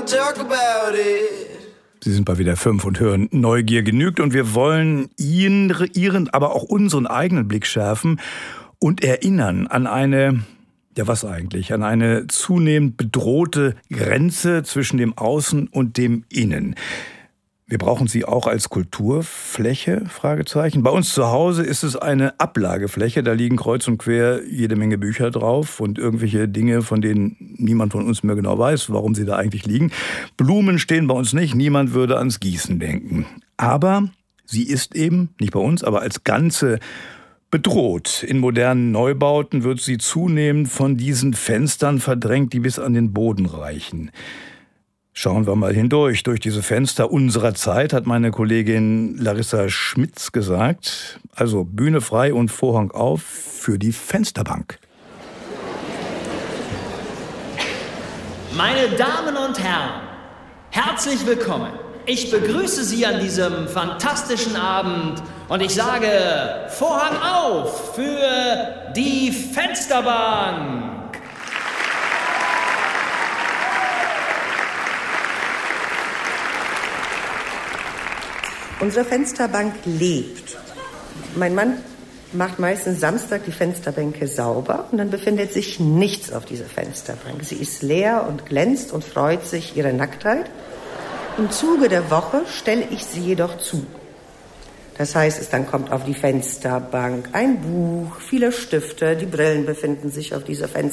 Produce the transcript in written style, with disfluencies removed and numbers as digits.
and talk about it. Sie sind bei WDR 5 und hören Neugier genügt. Und wir wollen Ihren, aber auch unseren eigenen Blick schärfen und erinnern an eine, ja was eigentlich, an eine zunehmend bedrohte Grenze zwischen dem Außen und dem Innen. Wir brauchen sie auch als Kulturfläche? Fragezeichen. Bei uns zu Hause ist es eine Ablagefläche. Da liegen kreuz und quer jede Menge Bücher drauf und irgendwelche Dinge, von denen niemand von uns mehr genau weiß, warum sie da eigentlich liegen. Blumen stehen bei uns nicht. Niemand würde ans Gießen denken. Aber sie ist eben, nicht bei uns, aber als Ganze bedroht. In modernen Neubauten wird sie zunehmend von diesen Fenstern verdrängt, die bis an den Boden reichen. Schauen wir mal hindurch, durch diese Fenster unserer Zeit, hat meine Kollegin Larissa Schmitz gesagt. Also Bühne frei und Vorhang auf für die Fensterbank. Meine Damen und Herren, herzlich willkommen. Ich begrüße Sie an diesem fantastischen Abend und ich sage Vorhang auf für die Fensterbank. Unsere Fensterbank lebt. Mein Mann macht meistens Samstag die Fensterbänke sauber und dann befindet sich nichts auf dieser Fensterbank. Sie ist leer und glänzt und freut sich ihrer Nacktheit. Im Zuge der Woche stelle ich sie jedoch zu. Das heißt, dann kommt auf die Fensterbank ein Buch, viele Stifte, die Brillen befinden sich auf dieser Fensterbank.